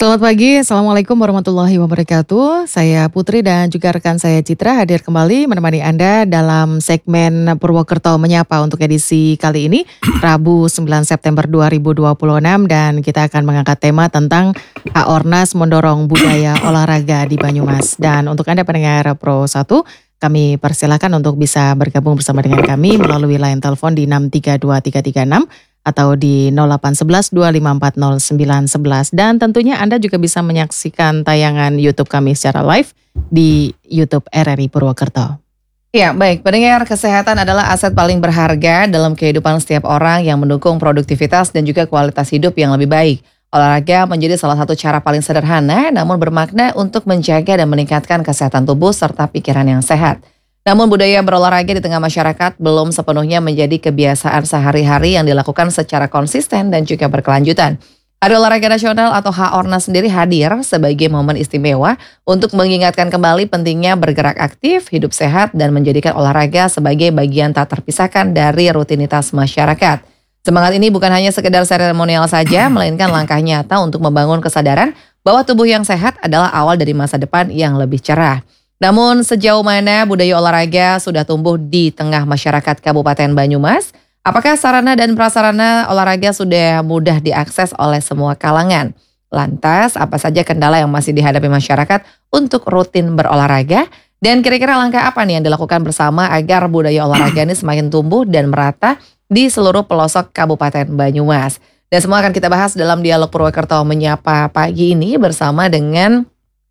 Selamat pagi, Assalamualaikum warahmatullahi wabarakatuh. Saya Putri dan juga rekan saya Citra hadir kembali menemani Anda dalam segmen Purwokerto Menyapa untuk edisi kali ini, Rabu 9 September 2026, dan kita akan mengangkat tema tentang Haornas mendorong budaya olahraga di Banyumas. Dan untuk Anda pendengar Pro 1, kami persilakan untuk bisa bergabung bersama dengan kami melalui line telepon di 632336 atau di 0811 2540 911, dan tentunya Anda juga bisa menyaksikan tayangan YouTube kami secara live di YouTube RRI Purwokerto. Ya, baik. Pendengar, kesehatan adalah aset paling berharga dalam kehidupan setiap orang yang mendukung produktivitas dan juga kualitas hidup yang lebih baik. Olahraga menjadi salah satu cara paling sederhana namun bermakna untuk menjaga dan meningkatkan kesehatan tubuh serta pikiran yang sehat. Namun budaya berolahraga di tengah masyarakat belum sepenuhnya menjadi kebiasaan sehari-hari yang dilakukan secara konsisten dan juga berkelanjutan. Hari Olahraga Nasional atau Haornas sendiri hadir sebagai momen istimewa untuk mengingatkan kembali pentingnya bergerak aktif, hidup sehat, dan menjadikan olahraga sebagai bagian tak terpisahkan dari rutinitas masyarakat. Semangat ini bukan hanya sekedar seremonial saja, melainkan langkah nyata untuk membangun kesadaran bahwa tubuh yang sehat adalah awal dari masa depan yang lebih cerah. Namun sejauh mana budaya olahraga sudah tumbuh di tengah masyarakat Kabupaten Banyumas? Apakah sarana dan prasarana olahraga sudah mudah diakses oleh semua kalangan? Lantas, apa saja kendala yang masih dihadapi masyarakat untuk rutin berolahraga? Dan kira-kira langkah apa nih yang dilakukan bersama agar budaya olahraga ini semakin tumbuh dan merata di seluruh pelosok Kabupaten Banyumas? Dan semua akan kita bahas dalam dialog Purwokerto Menyapa pagi ini bersama dengan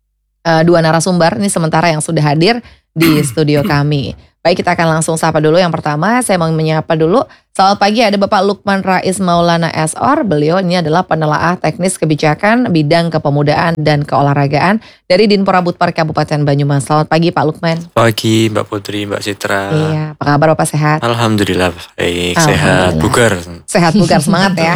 dua narasumber ini sementara yang sudah hadir di studio kami. Baik, kita akan langsung sapa dulu. Yang pertama saya mau menyapa dulu. Selamat pagi, ada Bapak Lukman Rais Maulana SR. Beliau ini adalah penelaah teknis kebijakan bidang kepemudaan dan keolahragaan dari Dinpora Butpar Kabupaten Banyumas. Selamat pagi Pak Lukman. Pagi Mbak Putri, Mbak Citra. Iya, apa kabar Bapak, sehat? Alhamdulillah baik, sehat, bugar. Sehat bugar, semangat ya.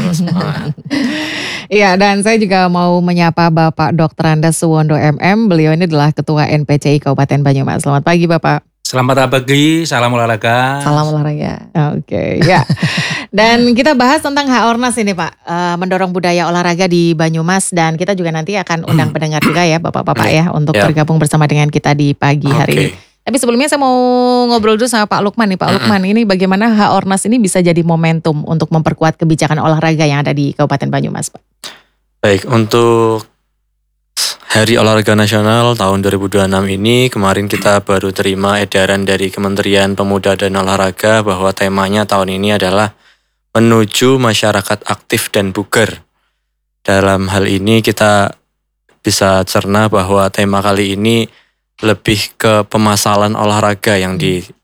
Iya, dan saya juga mau menyapa Bapak Dr. Andes Suwondo MM. Beliau ini adalah Ketua NPCI Kabupaten Banyumas. Selamat pagi Bapak. Selamat pagi, salam olahraga. Salam olahraga. Oke, ya. Dan kita bahas tentang Haornas ini Pak, mendorong budaya olahraga di Banyumas, dan kita juga nanti akan undang pendengar juga ya Bapak-Bapak ya untuk bergabung bersama dengan kita di pagi hari ini. Tapi sebelumnya saya mau ngobrol dulu sama Pak Lukman nih. Pak Lukman, ini bagaimana Haornas ini bisa jadi momentum untuk memperkuat kebijakan olahraga yang ada di Kabupaten Banyumas Pak? Baik, untuk Hari Olahraga Nasional tahun 2026 ini kemarin kita baru terima edaran dari Kementerian Pemuda dan Olahraga bahwa temanya tahun ini adalah menuju masyarakat aktif dan bugar. Dalam hal ini kita bisa cerna bahwa tema kali ini lebih ke pemasalan olahraga yang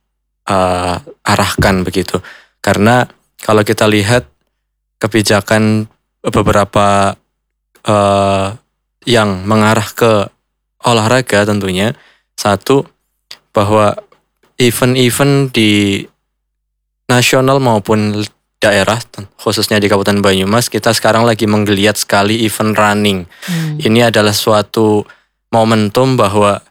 diarahkan begitu. Karena kalau kita lihat kebijakan beberapa yang mengarah ke olahraga tentunya, satu, bahwa event-event di nasional maupun daerah, khususnya di Kabupaten Banyumas, kita sekarang lagi menggeliat sekali event running. Ini adalah suatu momentum bahwa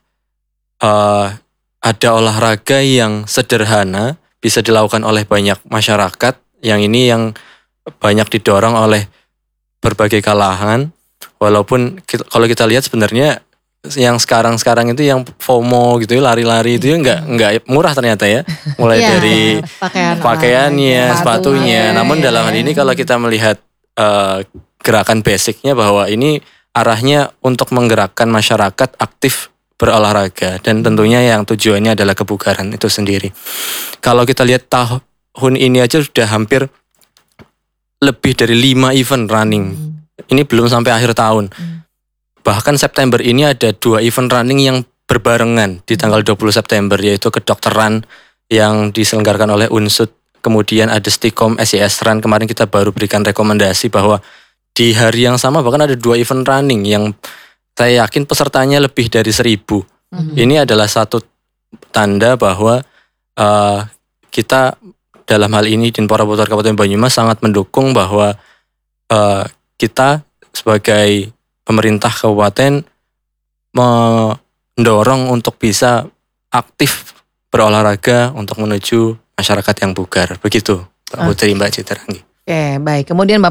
ada olahraga yang sederhana bisa dilakukan oleh banyak masyarakat, yang ini yang banyak didorong oleh berbagai kalangan. Walaupun kalau kita lihat sebenarnya yang sekarang itu yang FOMO gitu ya, lari-lari itu ya nggak murah ternyata ya. Mulai dari pakaiannya, sepatunya. Namun dalam hal ini kalau kita melihat gerakan basicnya bahwa ini arahnya untuk menggerakkan masyarakat aktif berolahraga, dan tentunya yang tujuannya adalah kebugaran itu sendiri. Kalau kita lihat tahun ini aja sudah hampir lebih dari 5 event running. Ini belum sampai akhir tahun. Bahkan September ini ada 2 event running yang berbarengan di tanggal 20 September, yaitu kedokteran yang diselenggarakan oleh Unsud. Kemudian ada Stikom SIS Run. Kemarin kita baru berikan rekomendasi bahwa di hari yang sama bahkan ada 2 event running yang saya yakin pesertanya lebih dari 1.000. Ini adalah satu tanda bahwa kita dalam hal ini Dinpora Butpar Kabupaten Banyumas sangat mendukung bahwa kita sebagai pemerintah kabupaten mendorong untuk bisa aktif berolahraga untuk menuju masyarakat yang bugar. Begitu Mbak Putri, Mbak Citra. Oke, baik. Kemudian Bapak,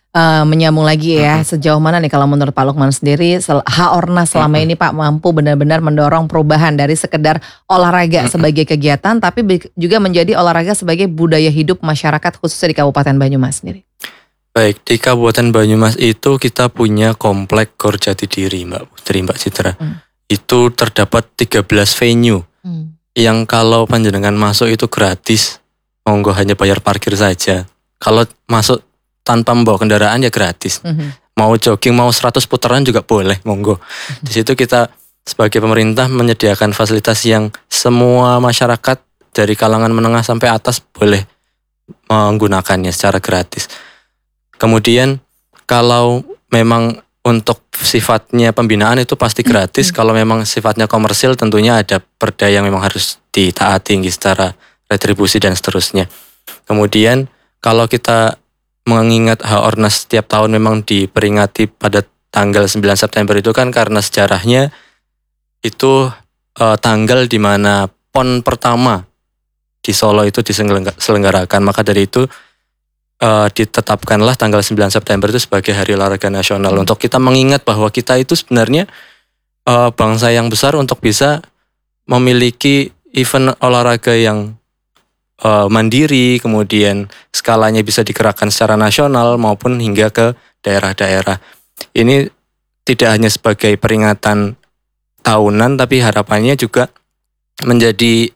menyambung lagi ya, sejauh mana nih kalau menurut Pak Lukman sendiri H-Ornas selama ini Pak mampu benar-benar mendorong perubahan dari sekedar olahraga sebagai kegiatan, tapi juga menjadi olahraga sebagai budaya hidup masyarakat khususnya di Kabupaten Banyumas sendiri? Baik, di Kabupaten Banyumas itu kita punya komplek Gor Jatidiri Mbak Putri, Mbak Citra. Itu terdapat 13 venue yang kalau panjenengan masuk itu gratis, monggo hanya bayar parkir saja. Kalau masuk tanpa membawa kendaraan ya gratis. Mau jogging, mau 100 putaran juga boleh, monggo. Di situ kita sebagai pemerintah menyediakan fasilitas yang semua masyarakat dari kalangan menengah sampai atas boleh menggunakannya secara gratis. Kemudian kalau memang untuk sifatnya pembinaan itu pasti gratis. Kalau memang sifatnya komersil tentunya ada perda yang memang harus ditaati secara retribusi dan seterusnya. Kemudian kalau kita mengingat H-Ornas setiap tahun memang diperingati pada tanggal 9 September itu kan karena sejarahnya itu tanggal di mana PON pertama di Solo itu diselenggarakan. Maka dari itu ditetapkanlah tanggal 9 September itu sebagai Hari Olahraga Nasional untuk kita mengingat bahwa kita itu sebenarnya bangsa yang besar untuk bisa memiliki event olahraga yang mandiri, kemudian skalanya bisa digerakkan secara nasional maupun hingga ke daerah-daerah. Ini tidak hanya sebagai peringatan tahunan, tapi harapannya juga menjadi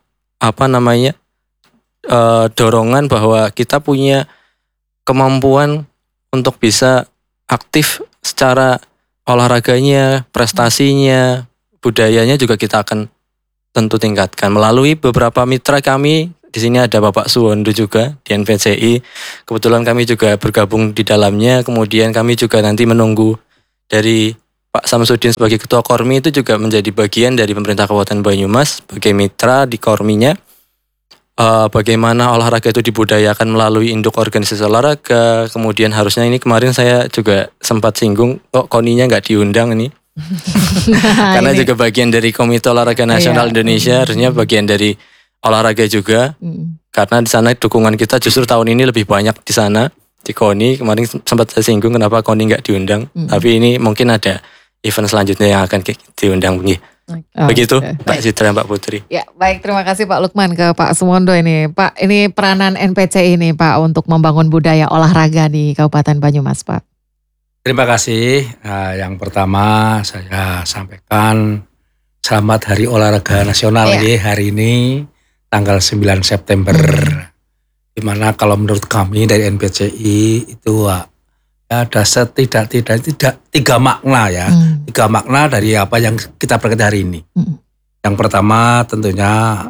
dorongan bahwa kita punya kemampuan untuk bisa aktif secara olahraganya, prestasinya, budayanya juga kita akan tentu tingkatkan melalui beberapa mitra kami. Di sini ada Bapak Suwondo juga di NPCI. Kebetulan kami juga bergabung di dalamnya. Kemudian kami juga nanti menunggu dari Pak Samsudin sebagai Ketua Kormi itu juga menjadi bagian dari pemerintah Kabupaten Banyumas sebagai mitra di Korminya. Bagaimana olahraga itu dibudayakan melalui induk organisasi olahraga. Kemudian harusnya ini kemarin saya juga sempat singgung kok KONI-nya nggak diundang ini. Karena ini juga bagian dari Komite Olahraga Nasional Indonesia, harusnya bagian dari olahraga juga. Karena di sana dukungan kita justru tahun ini lebih banyak di sana di KONI. Kemarin sempat saya singgung kenapa KONI nggak diundang. Tapi ini mungkin ada event selanjutnya yang akan diundang. Begitu Mbak Citra, Mbak Putri. Ya baik, terima kasih Pak Lukman ke Pak Suwondo ini. Pak, ini peranan NPCI ini Pak untuk membangun budaya olahraga di Kabupaten Banyumas Pak. Terima kasih. Yang pertama saya sampaikan selamat Hari Olahraga Nasional hari ini tanggal 9 September. Dimana kalau menurut kami dari NPCI itu ada tidak tiga makna ya. Tiga makna dari apa yang kita perhatikan hari ini. Yang pertama tentunya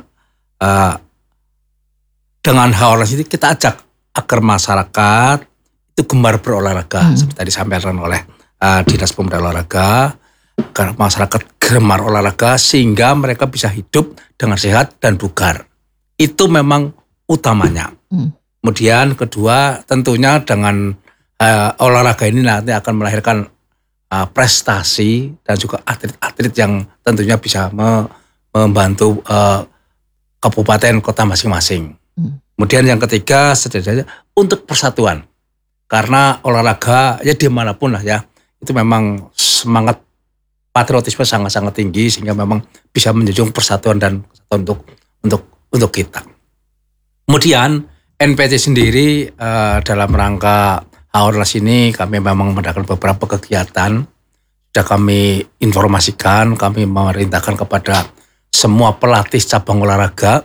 dengan H-Ornas ini kita ajak agar masyarakat itu gemar berolahraga seperti tadi disampaikan oleh Dinas Pemuda Olahraga, agar masyarakat gemar olahraga sehingga mereka bisa hidup dengan sehat dan bugar. Itu memang utamanya. Kemudian kedua tentunya dengan olahraga ini nanti akan melahirkan prestasi dan juga atlet-atlet yang tentunya bisa membantu kabupaten kota masing-masing. Kemudian yang ketiga setidaknya untuk persatuan. Karena olahraga ya dimanapun lah ya, itu memang semangat patriotisme sangat-sangat tinggi sehingga memang bisa menjunjung persatuan dan kesatuan untuk kita. Kemudian NPC sendiri dalam rangka H-Ornas ini kami memang mengadakan beberapa kegiatan. Sudah kami informasikan, kami memerintahkan kepada semua pelatih cabang olahraga.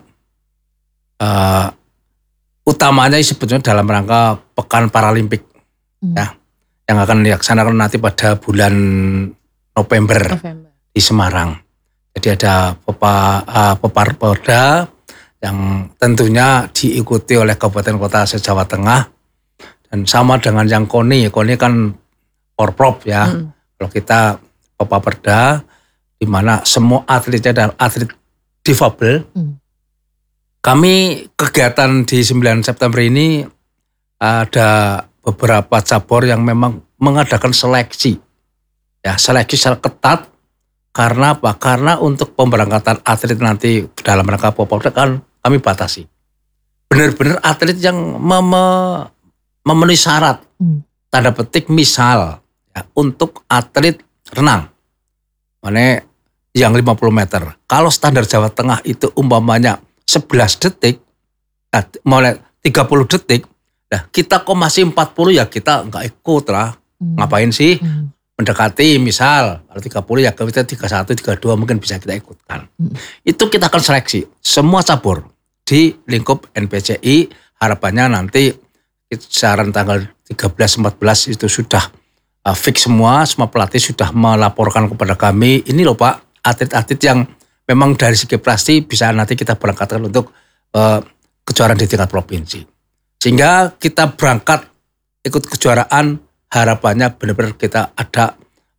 Utamanya sebetulnya dalam rangka Pekan Paralimpik ya, yang akan dilaksanakan nanti pada bulan November di Semarang. Jadi ada peparpolda yang tentunya diikuti oleh kabupaten kota se-Jawa Tengah dan sama dengan yang KONI kan Porprov ya. Kalau kita peparpolda di mana semua atletnya adalah atlet difabel. Kami kegiatan di 9 September ini ada beberapa cabur yang memang mengadakan seleksi. Ya, seleksi secara ketat. Karena apa? Karena untuk pemberangkatan atlet nanti dalam rangka Popolda kan kami batasi. Benar-benar atlet yang memenuhi syarat. tanda petik misal ya, untuk atlet renang, mana yang 50 meter. Kalau standar Jawa Tengah itu umpamanya 11 detik, nah, mulai 30 detik, nah kita kok masih 40 ya kita nggak ikut lah. Ngapain sih? Mendekati misal, kalau 30 ya kita 31, 32 mungkin bisa kita ikutkan. Itu kita akan seleksi semua cabur di lingkup NPCI, harapannya nanti saran tanggal 13-14 itu sudah fix semua pelatih sudah melaporkan kepada kami, ini loh Pak, atlet-atlet yang memang dari segi prestasi bisa nanti kita berangkatkan untuk kejuaraan di tingkat provinsi. Sehingga kita berangkat ikut kejuaraan, harapannya benar-benar kita ada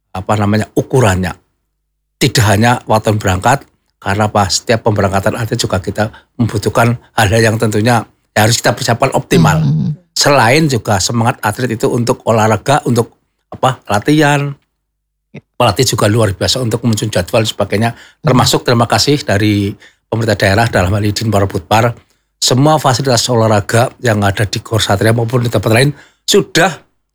ukurannya. Tidak hanya waktu berangkat, karena setiap pemberangkatan atlet juga kita membutuhkan hal-hal yang tentunya harus kita persiapkan optimal. Selain juga semangat atlet itu untuk olahraga, untuk latihan. Pelatih juga luar biasa untuk menyusun jadwal dan sebagainya. Termasuk terima kasih dari pemerintah daerah dalam hal ini Dinpar Putpar. Semua fasilitas olahraga yang ada di Gor Satria maupun di tempat lain sudah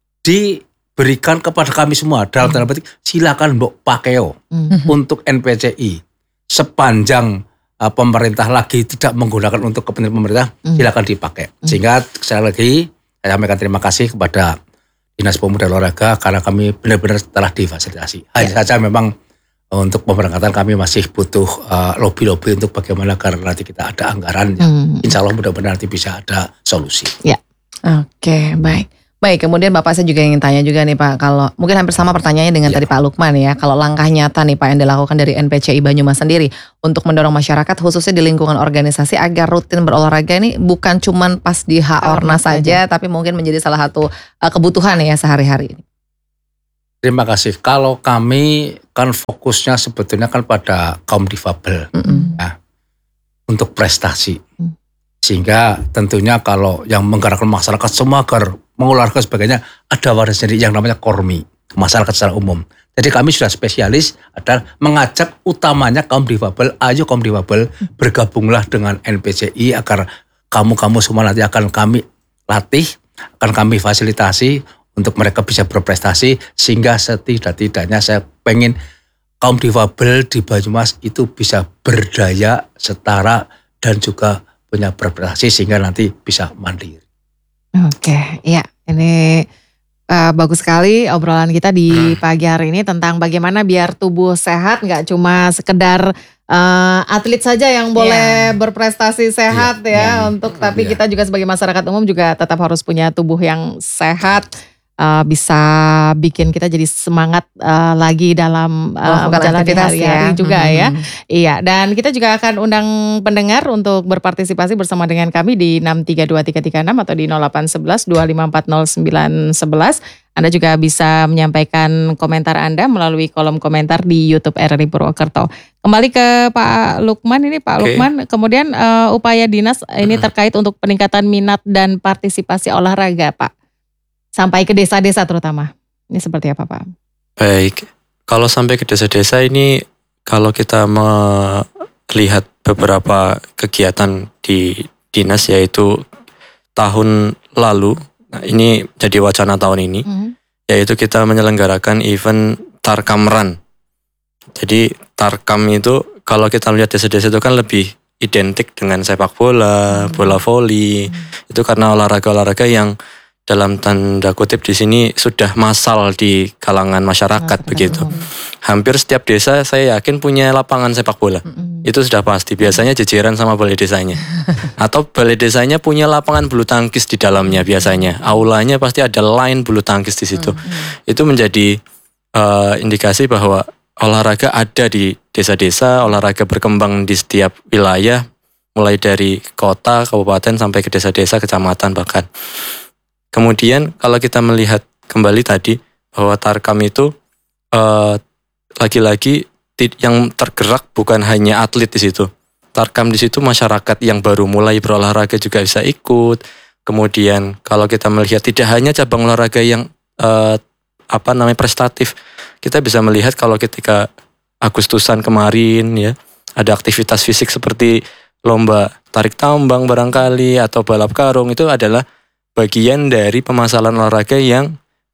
diberikan kepada kami semua. Dalam tanda petik silakan mbok pakeo untuk NPCI. Sepanjang pemerintah lagi tidak menggunakan untuk kepentingan pemerintah, silakan dipakai. Sehingga sekali lagi saya sampaikan terima kasih kepada Dinas Pemuda dan Olahraga karena kami benar-benar telah difasilitasi. Hanya saja memang untuk pemberangkatan kami masih butuh lobby-lobby untuk bagaimana karena nanti kita ada anggaran. Insya Allah mudah-mudahan nanti bisa ada solusi. Ya, oke, baik. Baik, kemudian Bapak saya juga ingin tanya juga nih Pak, kalau mungkin hampir sama pertanyaannya dengan tadi Pak Lukman ya, kalau langkah nyata nih Pak yang dilakukan dari NPCI Banyumas sendiri untuk mendorong masyarakat khususnya di lingkungan organisasi agar rutin berolahraga ini bukan cuman pas di H-Ornas saja, tapi mungkin menjadi salah satu kebutuhan ya sehari-hari ini. Terima kasih. Kalau kami kan fokusnya sebetulnya kan pada kaum difabel ya, untuk prestasi. Sehingga tentunya kalau yang menggerakkan masyarakat semua agar mengolahraga sebagainya ada wadah sendiri yang namanya kormi, masyarakat secara umum. Jadi kami sudah spesialis adalah mengajak utamanya kaum difabel, ayo kaum difabel bergabunglah dengan NPCI agar kamu semua nanti akan kami latih, akan kami fasilitasi untuk mereka bisa berprestasi sehingga setidak-tidaknya saya pengen kaum difabel di Banyumas itu bisa berdaya, setara dan juga punya berprestasi sehingga nanti bisa mandiri. Oke, ya ini bagus sekali obrolan kita di pagi hari ini tentang bagaimana biar tubuh sehat, nggak cuma sekedar atlet saja yang boleh berprestasi sehat tapi kita juga sebagai masyarakat umum juga tetap harus punya tubuh yang sehat. Bisa bikin kita jadi semangat lagi dalam menjalani hari-hari juga ya. Iya, dan kita juga akan undang pendengar untuk berpartisipasi bersama dengan kami di 6323336 atau di 0811 2540 911. Anda juga bisa menyampaikan komentar Anda melalui kolom komentar di YouTube RRI Purwokerto. Kembali ke Pak Lukman ini, Pak Lukman, kemudian upaya dinas ini terkait untuk peningkatan minat dan partisipasi olahraga, Pak. Sampai ke desa-desa terutama. Ini seperti apa Pak? Baik, kalau sampai ke desa-desa ini, kalau kita melihat beberapa kegiatan di dinas yaitu tahun lalu, nah ini jadi wacana tahun ini, yaitu kita menyelenggarakan event Tarkam Run. Jadi Tarkam itu kalau kita lihat desa-desa itu kan lebih identik dengan sepak bola, bola voli, itu karena olahraga-olahraga yang dalam tanda kutip di sini sudah massal di kalangan masyarakat begitu. Hampir setiap desa saya yakin punya lapangan sepak bola. Itu sudah pasti. Biasanya jejeran sama balai desanya. Atau balai desanya punya lapangan bulu tangkis di dalamnya biasanya. Aulanya pasti ada line bulu tangkis di situ. Itu menjadi indikasi bahwa olahraga ada di desa-desa, olahraga berkembang di setiap wilayah, mulai dari kota, kabupaten sampai ke desa-desa, kecamatan bahkan. Kemudian kalau kita melihat kembali tadi bahwa Tarkam itu lagi-lagi yang tergerak bukan hanya atlet di situ. Tarkam di situ masyarakat yang baru mulai berolahraga juga bisa ikut. Kemudian kalau kita melihat tidak hanya cabang olahraga yang prestatif, kita bisa melihat kalau ketika Agustusan kemarin ya ada aktivitas fisik seperti lomba tarik tambang barangkali atau balap karung, itu adalah bagian dari pemasalan olahraga yang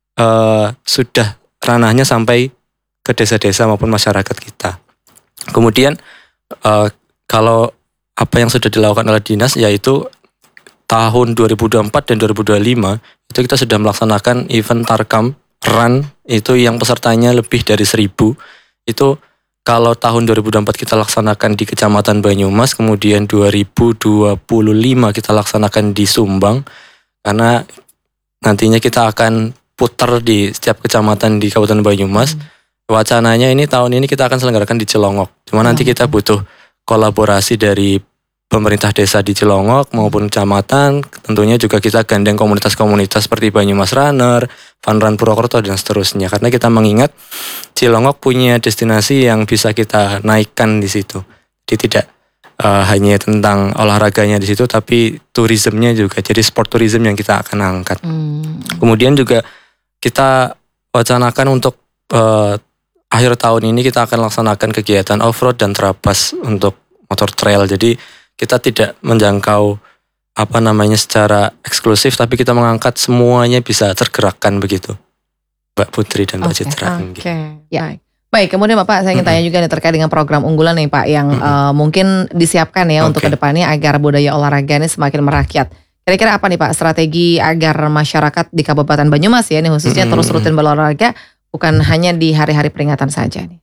sudah ranahnya sampai ke desa-desa maupun masyarakat kita. Kemudian kalau apa yang sudah dilakukan oleh dinas, yaitu tahun 2024 dan 2025 itu kita sudah melaksanakan event Tarkam Run, itu yang pesertanya lebih dari 1.000. Itu kalau tahun 2024 kita laksanakan di Kecamatan Banyumas, kemudian 2025 kita laksanakan di Sumbang, karena nantinya kita akan putar di setiap kecamatan di Kabupaten Banyumas. Wacananya ini tahun ini kita akan selenggarakan di Cilongok. Cuma nanti kita butuh kolaborasi dari pemerintah desa di Cilongok maupun kecamatan. Tentunya juga kita gandeng komunitas-komunitas seperti Banyumas Runner, Fun Run Purwokerto dan seterusnya. Karena kita mengingat Cilongok punya destinasi yang bisa kita naikkan di situ. Jadi tidak hanya tentang olahraganya di situ, tapi turismenya juga. Jadi sport tourism yang kita akan angkat. Kemudian juga kita wacanakan untuk akhir tahun ini kita akan laksanakan kegiatan off-road dan terabas untuk motor trail. Jadi kita tidak menjangkau secara eksklusif, tapi kita mengangkat semuanya bisa tergerakkan begitu, Mbak Putri dan Mbak Citra. Ya. Baik, kemudian Bapak saya ingin tanya juga nih terkait dengan program unggulan nih Pak yang mungkin disiapkan ya untuk kedepannya agar budaya olahraga ini semakin merakyat. Kira-kira apa nih Pak strategi agar masyarakat di Kabupaten Banyumas ya ini khususnya terus rutin berolahraga, bukan hanya di hari-hari peringatan saja nih?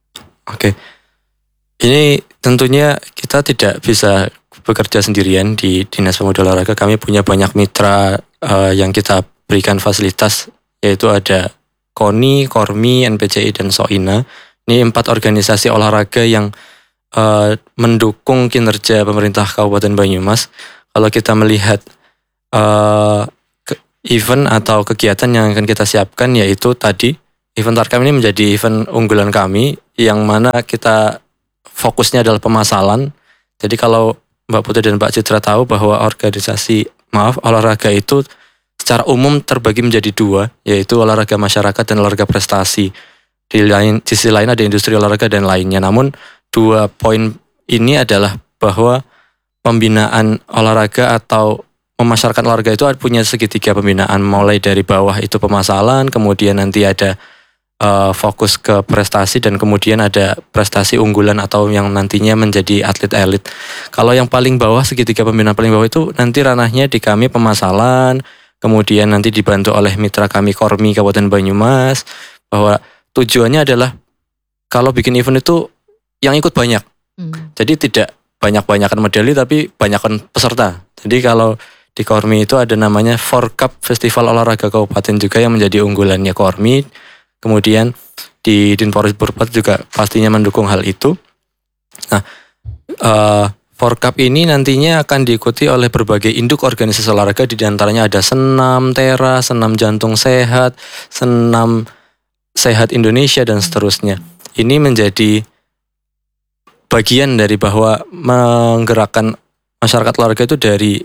Ini tentunya kita tidak bisa bekerja sendirian di Dinas Pemuda Olahraga. Kami punya banyak mitra yang kita berikan fasilitas, yaitu ada KONI, KORMI, NPCI, dan SOINA. Ini 4 organisasi olahraga yang mendukung kinerja pemerintah Kabupaten Banyumas. Kalau kita melihat event atau kegiatan yang akan kita siapkan, yaitu tadi event Tarkam ini menjadi event unggulan kami, yang mana kita fokusnya adalah pemasalan. Jadi kalau Mbak Putri dan Mbak Citra tahu bahwa olahraga itu secara umum terbagi menjadi 2, yaitu olahraga masyarakat dan olahraga prestasi. Di sisi lain ada industri olahraga dan lainnya. Namun 2 poin ini adalah bahwa pembinaan olahraga atau memasyarakatkan olahraga itu punya segitiga pembinaan, mulai dari bawah itu pemasalan, kemudian nanti ada fokus ke prestasi, dan kemudian ada prestasi unggulan atau yang nantinya menjadi atlet elit. Kalau yang paling bawah, segitiga pembinaan paling bawah itu nanti ranahnya di kami pemasalan, kemudian nanti dibantu oleh mitra kami KORMI Kabupaten Banyumas, bahwa tujuannya adalah kalau bikin event itu yang ikut banyak. Jadi tidak banyak-banyakan medali tapi banyakan peserta. Jadi kalau di KORMI itu ada namanya Forcup Festival Olahraga Kabupaten juga yang menjadi unggulannya KORMI. Kemudian di Dinpori Purwokerto juga pastinya mendukung hal itu. Nah, Forcup ini nantinya akan diikuti oleh berbagai induk organisasi olahraga, di antaranya ada Senam Tera, Senam Jantung Sehat, Senam Sehat Indonesia, dan seterusnya. Ini menjadi bagian dari bahwa menggerakkan masyarakat olahraga itu dari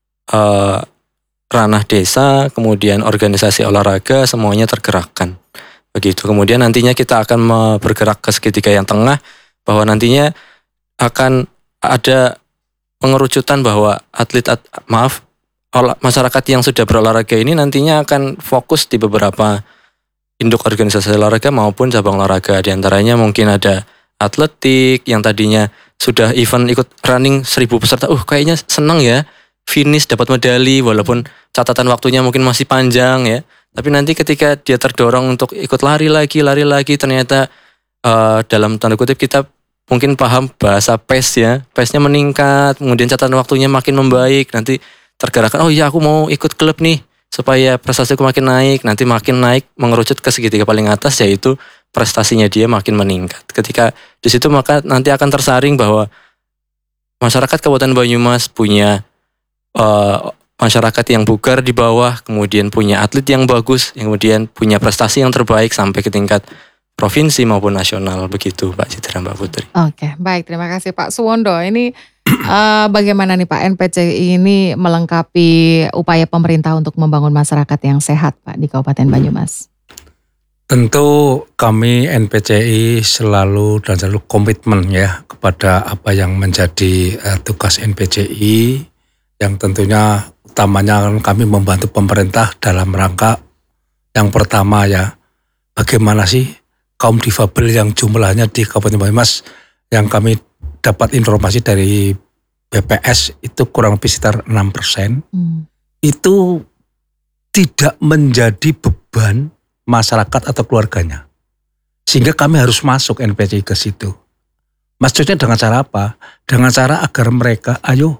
ranah desa, kemudian organisasi olahraga, semuanya tergerakkan. Begitu. Kemudian nantinya kita akan bergerak ke segitiga yang tengah, bahwa nantinya akan ada pengerucutan bahwa masyarakat yang sudah berolahraga ini nantinya akan fokus di beberapa induk organisasi olahraga maupun cabang olahraga. Di antaranya mungkin ada atletik yang tadinya sudah event ikut running 1.000 peserta, kayaknya senang ya, finish dapat medali walaupun catatan waktunya mungkin masih panjang ya. Tapi nanti ketika dia terdorong untuk ikut lari lagi, ternyata dalam tanda kutip kita mungkin paham bahasa pace ya, pace-nya meningkat, kemudian catatan waktunya makin membaik, nanti tergerakkan, aku mau ikut klub nih supaya prestasiku makin naik, nanti makin naik mengerucut ke segitiga paling atas, yaitu prestasinya dia makin meningkat. Ketika di situ maka nanti akan tersaring bahwa masyarakat Kabupaten Banyumas punya masyarakat yang bugar di bawah, kemudian punya atlet yang bagus, kemudian punya prestasi yang terbaik sampai ke tingkat provinsi maupun nasional, begitu Mbak Citra, Mbak Putri. Oke, baik, terima kasih Pak Suwondo. Ini bagaimana nih Pak NPCI ini melengkapi upaya pemerintah untuk membangun masyarakat yang sehat Pak di Kabupaten Banyumas? Tentu kami NPCI selalu komitmen ya kepada apa yang menjadi tugas NPCI, yang tentunya utamanya kami membantu pemerintah dalam rangka Yang pertama ya, bagaimana sih kaum difabel yang jumlahnya di Kabupaten Banyumas yang kami dapat informasi dari BPS itu kurang lebih sekitar 6%. Itu tidak menjadi beban masyarakat atau keluarganya. Sehingga kami harus masuk NPCI ke situ. Maksudnya dengan cara apa? Dengan cara agar mereka, ayo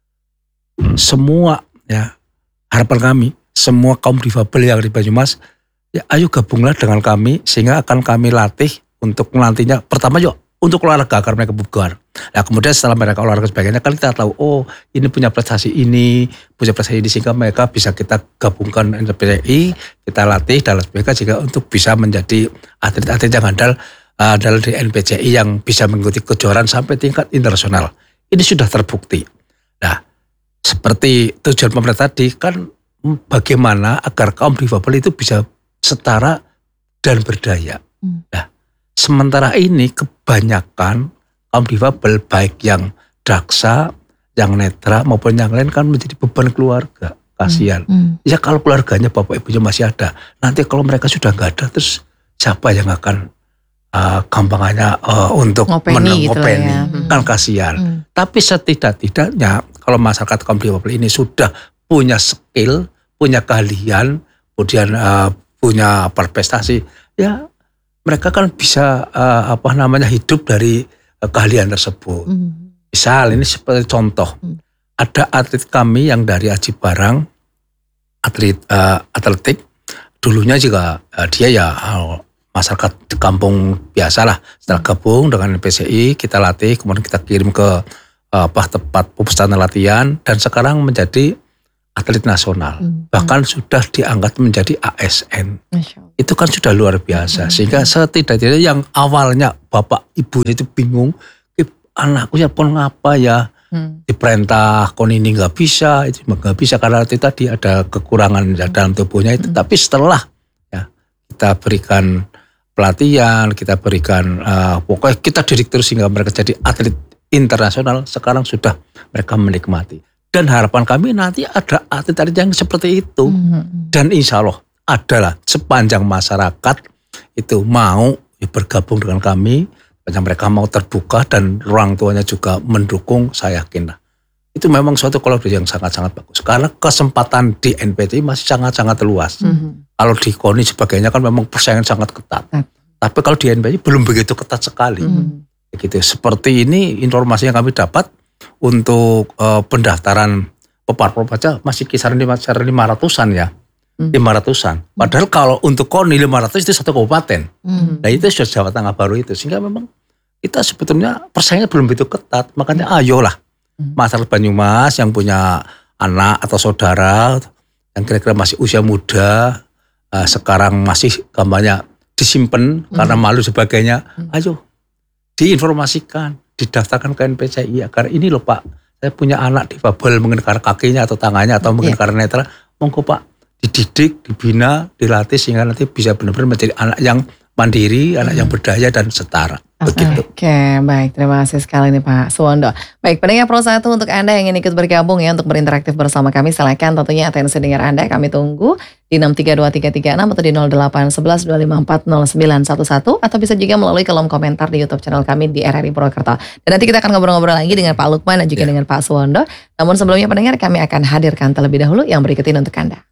semua ya, harapan kami, semua kaum difabel yang di Banyumas, ya ayo gabunglah dengan kami sehingga akan kami latih untuk nantinya. Pertama yuk untuk olahraga agar mereka bugar. Nah kemudian setelah mereka olahraga sebagainya kan kita tahu, oh ini punya prestasi ini sehingga mereka bisa kita gabungkan NPCI, kita latih dan sebagainya juga untuk bisa menjadi atlet-atlet yang andal di NPCI yang bisa mengikuti kejuaraan sampai tingkat internasional. Ini sudah terbukti. Nah seperti tujuan pemerintah tadi kan bagaimana agar kaum difabel itu bisa setara dan berdaya. Nah sementara ini kebanyakan kaum difabel baik yang daksa, yang netra maupun yang lain kan menjadi beban keluarga. Kasihan. Ya kalau keluarganya bapak ibunya masih ada, nanti kalau mereka sudah nggak ada, terus siapa yang akan gampangannya untuk ngopeni gitu ya. Kan kasihan. Tapi setidak-tidaknya kalau masyarakat kaum difabel ini sudah punya skill, punya keahlian, kemudian punya prestasi, ya mereka kan bisa hidup dari keahlian tersebut. Misal ini seperti contoh, ada atlet kami yang dari Aji Barang, atletik, dulunya juga dia ya masyarakat di kampung biasa lah. Setelah gabung dengan NPCI, kita latih, kemudian kita kirim ke tempat pemusatan latihan, dan sekarang menjadi atlet nasional. Bahkan sudah diangkat menjadi ASN. Itu kan sudah luar biasa. Sehingga setidaknya yang awalnya bapak ibunya itu bingung, anakku ya pun ngapa ya, diperintah kon ini nggak bisa, itu nggak bisa karena itu tadi ada kekurangan dalam tubuhnya itu. Tapi setelah ya kita berikan pelatihan, kita berikan pokoknya kita didik terus sehingga mereka jadi atlet internasional, sekarang sudah mereka menikmati. Dan harapan kami nanti ada atlet-atlet yang seperti itu. Dan insya Allah adalah sepanjang masyarakat itu mau bergabung dengan kami, sepanjang mereka mau terbuka dan orang tuanya juga mendukung, saya yakin lah. Itu memang suatu kolaborasi yang sangat-sangat bagus. Karena kesempatan di NPCI masih sangat-sangat luas. Kalau di KONI sebagainya kan memang persaingan sangat ketat. Tapi kalau di NPCI belum begitu ketat sekali. Gitu. Seperti ini informasi yang kami dapat untuk pendaftaran peparpol aja masih kisaran 500-an ya. 500-an. Padahal kalau untuk KONI 500 itu satu kabupaten. Nah itu sudah Jawa Tengah baru itu. Sehingga memang kita sebetulnya persaingan belum begitu ketat. Makanya ayolah masyarakat Banyumas yang punya anak atau saudara yang kira-kira masih usia muda, sekarang masih gambarnya disimpan karena malu sebagainya. Ayo diinformasikan, didaftarkan ke NPCI agar ini loh Pak, saya punya anak difabel mungkin karena kakinya atau tangannya atau mungkin karena netra, monggo Pak dididik, dibina, dilatih sehingga nanti bisa benar-benar menjadi anak yang mandiri, anak yang berdaya dan setara. Begitu. Oke, baik. Terima kasih sekali nih Pak Suwondo. Baik, pendengar Pro 1 untuk Anda yang ingin ikut bergabung ya untuk berinteraktif bersama kami, silakan tentunya atensi dengar Anda kami tunggu di 632336 atau di 081125409111 atau bisa juga melalui kolom komentar di YouTube channel kami di RRI Purwokerto. Dan nanti kita akan ngobrol-ngobrol lagi dengan Pak Lukman dan juga dengan Pak Suwondo. Namun sebelumnya pendengar, kami akan hadirkan terlebih dahulu yang berikut ini untuk Anda.